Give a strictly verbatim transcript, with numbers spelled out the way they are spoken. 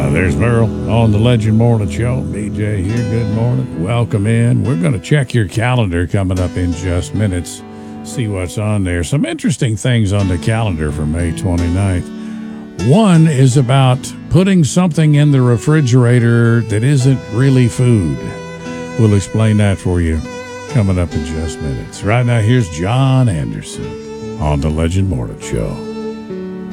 Uh, there's Merle on the Legend Morning Show. B J here. Good morning. Welcome in. We're going to check your calendar coming up in just minutes. See what's on there. Some interesting things on the calendar for May twenty-ninth. One is about putting something in the refrigerator that isn't really food. We'll explain that for you coming up in just minutes. Right now, here's John Anderson on the Legend Morning Show.